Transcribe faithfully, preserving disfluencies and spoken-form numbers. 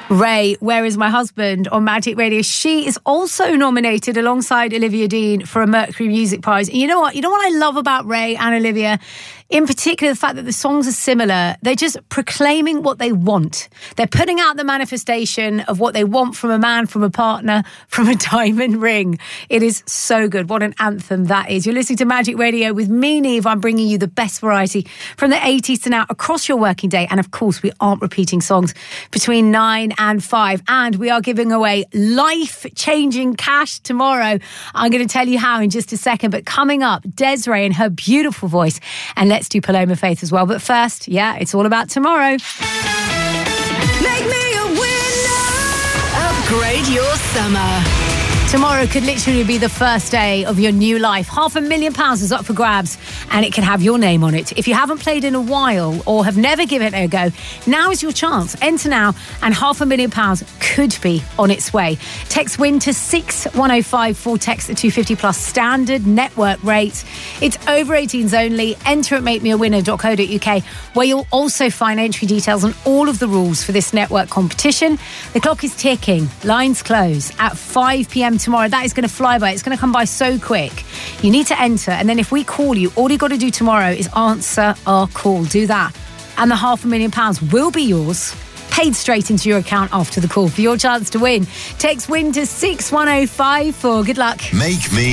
Ray, Where Is My Husband on Magic Radio. She is also nominated alongside Olivia Dean for a Mercury Music Prize. And you know what? You know what I love about Ray and Olivia? In particular, the fact that the songs are similar. They're just proclaiming what they want. They're putting out the manifestation of what they want from a man, from a partner, from a diamond ring. It is so good. What an anthem that is. You're listening to Magic Radio with me, Niamh. I'm bringing you the best variety from the eighties to now across your working day. And of course, we aren't repeating songs between nine and five. And we are giving away life-changing cash tomorrow. I'm going to tell you how in just a second. But coming up, Des'ree and her beautiful voice. And let's do Paloma Faith as well. But first, yeah, it's all about tomorrow. Make me a winner. Upgrade your summer. Tomorrow could literally be the first day of your new life. Half a million pounds is up for grabs and it can have your name on it. If you haven't played in a while or have never given it a go, now is your chance. Enter now and half a million pounds could be on its way. Text WIN to six one oh five for text at two fifty plus standard network rates. It's over eighteens only. Enter at make me a winner dot co dot uk where you'll also find entry details on all of the rules for this network competition. The clock is ticking. Lines close at five p.m. tomorrow. That is going to fly by. It's going to come by so quick. You need to enter, and then if we call you, all you got to do tomorrow is answer our call. Do that, and the half a million pounds will be yours, paid straight into your account after the call for your chance to win. Text WIN to six one oh five for good luck. Make me